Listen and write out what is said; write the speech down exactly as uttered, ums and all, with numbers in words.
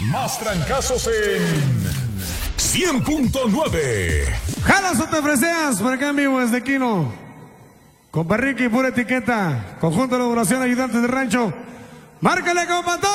Más trancazos en cien punto nueve. Jalas o te freseas por acá en vivo desde Quino. Compa Ricky, pura etiqueta. Conjunto de elaboración, ayudantes de rancho. Márcale, compa.